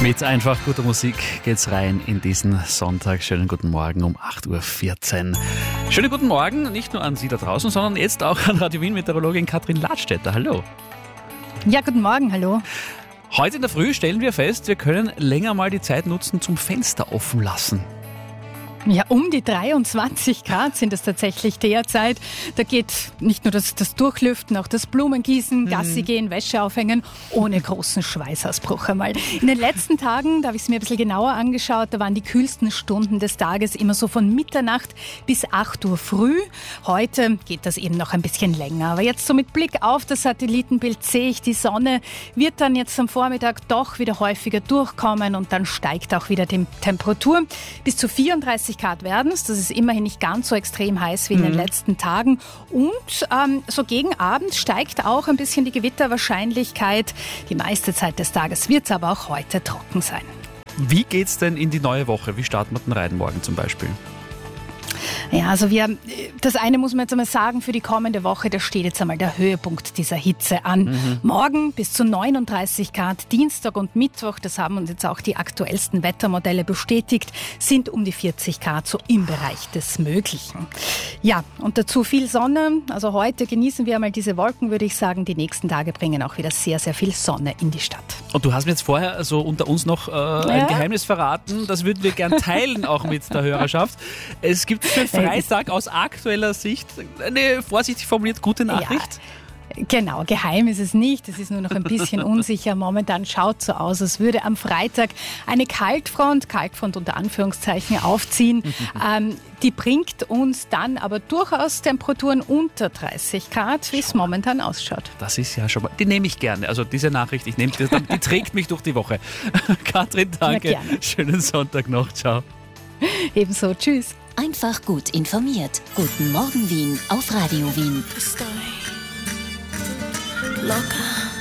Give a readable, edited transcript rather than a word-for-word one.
Mit einfach guter Musik geht's rein in diesen Sonntag. Schönen guten Morgen um 8.14 Uhr. Schönen guten Morgen, nicht nur an Sie da draußen, sondern jetzt auch an Radio Wien-Meteorologin Katrin Ladstätter. Hallo. Ja, guten Morgen, hallo. Heute in der Früh stellen wir fest, wir können länger mal die Zeit nutzen zum Fenster offen lassen. Ja, um die 23 Grad sind es tatsächlich derzeit. Da geht nicht nur das Durchlüften, auch das Blumengießen, Gassi gehen, Wäsche aufhängen, ohne großen Schweißausbruch einmal. In den letzten Tagen, da habe ich es mir ein bisschen genauer angeschaut, da waren die kühlsten Stunden des Tages immer so von Mitternacht bis 8 Uhr früh. Heute geht das eben noch ein bisschen länger. Aber jetzt so mit Blick auf das Satellitenbild sehe ich, die Sonne wird dann jetzt am Vormittag doch wieder häufiger durchkommen und dann steigt auch wieder die Temperatur. Bis zu 34 Grad werden es. Das ist immerhin nicht ganz so extrem heiß wie in den letzten Tagen. Und so gegen Abend steigt auch ein bisschen die Gewitterwahrscheinlichkeit. Die meiste Zeit des Tages wird es aber auch heute trocken sein. Wie geht's denn in die neue Woche? Wie starten wir den Reiten morgen zum Beispiel? Ja, also das eine muss man jetzt einmal sagen, für die kommende Woche, da steht jetzt einmal der Höhepunkt dieser Hitze an. Morgen bis zu 39 Grad, Dienstag und Mittwoch, das haben uns jetzt auch die aktuellsten Wettermodelle bestätigt, sind um die 40 Grad so im Bereich des Möglichen. Ja, und dazu viel Sonne, also heute genießen wir einmal diese Wolken, würde ich sagen, die nächsten Tage bringen auch wieder sehr, sehr viel Sonne in die Stadt. Und du hast mir jetzt vorher so unter uns noch ein Geheimnis verraten, das würden wir gern teilen, auch mit der Hörerschaft. Es gibt für Freitag aus aktueller Sicht eine vorsichtig formuliert gute Nachricht. Ja, genau, geheim ist es nicht. Es ist nur noch ein bisschen unsicher. Momentan schaut so aus, als würde am Freitag eine Kaltfront unter Anführungszeichen, aufziehen. Die bringt uns dann aber durchaus Temperaturen unter 30 Grad, wie es momentan ausschaut. Das ist ja schon mal, die nehme ich gerne. Also diese Nachricht, ich nehme die trägt mich durch die Woche. Katrin, danke. Schönen Sonntag noch. Ciao. Ebenso, tschüss. Einfach gut informiert. Guten Morgen Wien auf Radio Wien. Estoy loca.